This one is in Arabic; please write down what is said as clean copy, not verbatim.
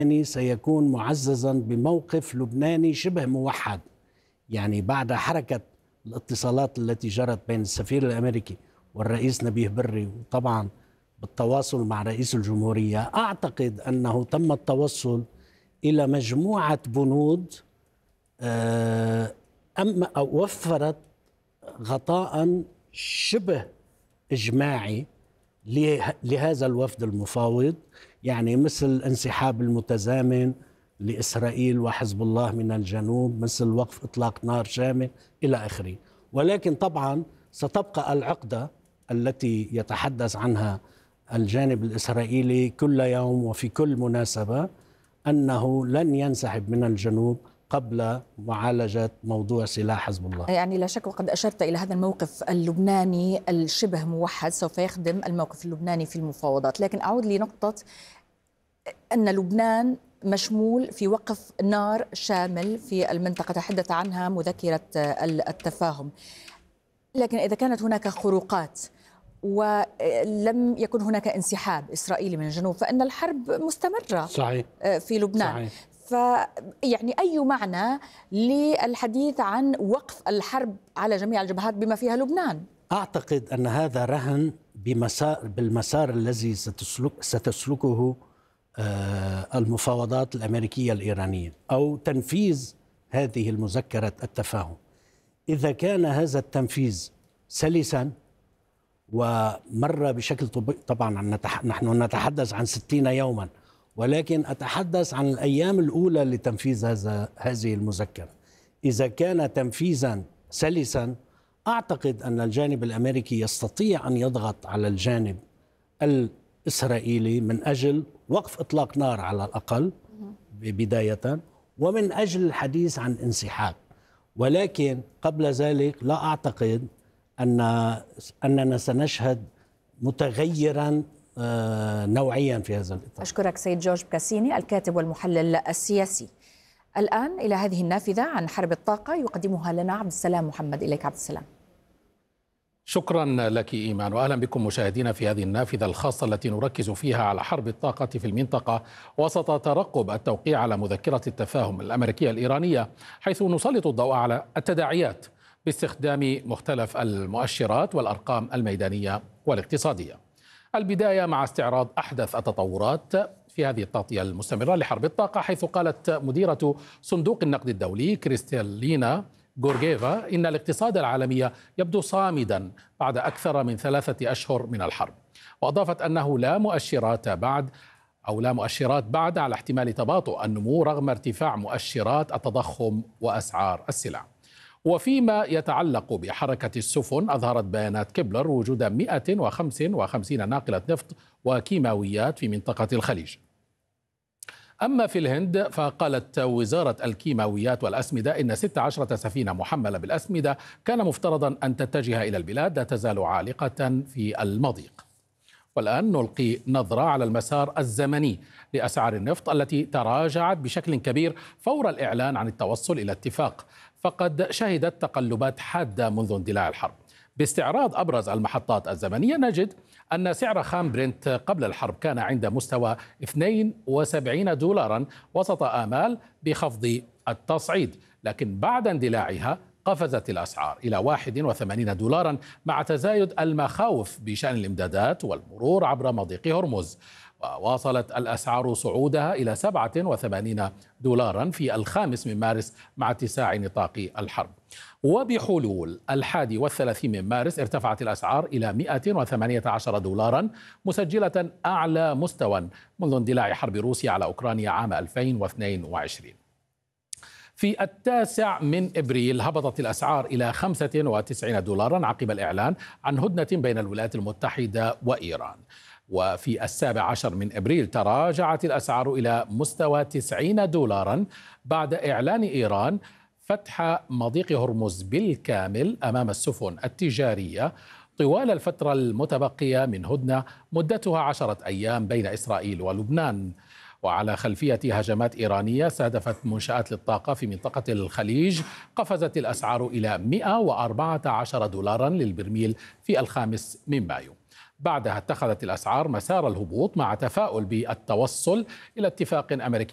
سيكون معززا بموقف لبناني شبه موحد. يعني بعد حركة الاتصالات التي جرت بين السفير الأمريكي والرئيس نبيه بري، وطبعا بالتواصل مع رئيس الجمهورية، أعتقد أنه تم التوصل إلى مجموعة بنود وفرت غطاء شبه إجماعي لهذا الوفد المفاوض، يعني مثل انسحاب المتزامن لإسرائيل وحزب الله من الجنوب، مثل وقف إطلاق نار شامل إلى آخره. ولكن طبعا ستبقى العقدة التي يتحدث عنها الجانب الإسرائيلي كل يوم وفي كل مناسبة، أنه لن ينسحب من الجنوب قبل معالجة موضوع سلاح حزب الله. يعني لا شك، وقد أشرت إلى هذا الموقف اللبناني الشبه موحد سوف يخدم الموقف اللبناني في المفاوضات، لكن أعود لنقطة أن لبنان مشمول في وقف نار شامل في المنطقة تحدث عنها مذكرة التفاهم. لكن إذا كانت هناك خروقات ولم يكن هناك انسحاب إسرائيلي من الجنوب، فإن الحرب مستمرة صحيح في لبنان. صحيح. فيعني أي معنى للحديث عن وقف الحرب على جميع الجبهات بما فيها لبنان؟ أعتقد أن هذا رهن بالمسار الذي ستسلكه المفاوضات الأمريكية الإيرانية أو تنفيذ هذه المذكرة التفاهم. إذا كان هذا التنفيذ سلسا ومر بشكل طبعا نحن نتحدث عن 60 يوما، ولكن أتحدث عن الأيام الأولى لتنفيذ هذه المذكرة. إذا كان تنفيذا سلسا، أعتقد أن الجانب الأمريكي يستطيع أن يضغط على الجانب الإسرائيلي من أجل وقف إطلاق نار على الأقل بداية، ومن أجل الحديث عن انسحاب. ولكن قبل ذلك لا أعتقد أننا سنشهد متغيرا نوعيا في هذا الإطار. أشكرك سيد جورج بكاسيني، الكاتب والمحلل السياسي. الآن إلى هذه النافذة عن حرب الطاقة يقدمها لنا عبد السلام محمد. إليك عبد السلام. شكرا لك إيمان، وأهلا بكم مشاهدينا في هذه النافذة الخاصة التي نركز فيها على حرب الطاقة في المنطقة وسط ترقب التوقيع على مذكرة التفاهم الأمريكية الإيرانية، حيث نسلط الضوء على التداعيات باستخدام مختلف المؤشرات والأرقام الميدانية والاقتصادية. البداية مع استعراض أحدث التطورات في هذه التغطية المستمرة لحرب الطاقة، حيث قالت مديرة صندوق النقد الدولي كريستالينا غورغيفا إن الاقتصاد العالمي يبدو صامدا بعد أكثر من 3 أشهر من الحرب، وأضافت أنه لا مؤشرات بعد على احتمال تباطؤ النمو رغم ارتفاع مؤشرات التضخم وأسعار السلع. وفيما يتعلق بحركة السفن، أظهرت بيانات كيبلر وجود 155 ناقلة نفط وكيماويات في منطقة الخليج. أما في الهند فقالت وزارة الكيماويات والأسمدة إن 16 سفينة محملة بالأسمدة كان مفترضا أن تتجه إلى البلاد لا تزال عالقة في المضيق. والآن نلقي نظرة على المسار الزمني لأسعار النفط التي تراجعت بشكل كبير فور الإعلان عن التوصل إلى اتفاق، فقد شهدت تقلبات حادة منذ اندلاع الحرب. باستعراض أبرز المحطات الزمنية نجد أن سعر خام برنت قبل الحرب كان عند مستوى 72 دولارا وسط آمال بخفض التصعيد، لكن بعد اندلاعها قفزت الأسعار إلى 81 دولارا مع تزايد المخاوف بشأن الإمدادات والمرور عبر مضيق هرمز. وواصلت الأسعار صعودها إلى 87 دولارا في 5 من مارس مع اتساع نطاق الحرب. وبحلول 31 من مارس ارتفعت الأسعار إلى 118 دولارا، مسجلة أعلى مستوى منذ اندلاع حرب روسيا على أوكرانيا عام 2022. في 9 من إبريل هبطت الأسعار إلى 95 دولارا عقب الإعلان عن هدنة بين الولايات المتحدة وإيران. وفي 17 من إبريل تراجعت الأسعار إلى مستوى 90 دولارا بعد إعلان إيران فتح مضيق هرمز بالكامل أمام السفن التجارية طوال الفترة المتبقية من هدنة مدتها 10 أيام بين إسرائيل ولبنان. وعلى خلفية هجمات إيرانية استهدفت منشآت للطاقة في منطقة الخليج، قفزت الأسعار إلى 114 دولارا للبرميل في 5 من مايو. بعدها اتخذت الأسعار مسار الهبوط مع تفاؤل بالتوصل إلى اتفاق أمريكي